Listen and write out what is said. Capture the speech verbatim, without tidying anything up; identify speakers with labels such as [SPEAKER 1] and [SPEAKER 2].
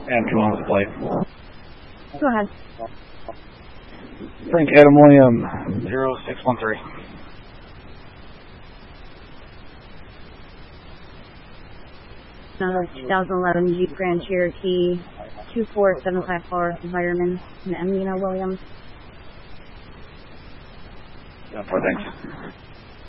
[SPEAKER 1] And two on the plate.
[SPEAKER 2] Go ahead.
[SPEAKER 1] Frank Adam William, zero six one three.
[SPEAKER 2] Another two thousand eleven Jeep Grand Cherokee, two four seven five four, Environment, and Emina Williams.
[SPEAKER 1] Yeah, four, thanks.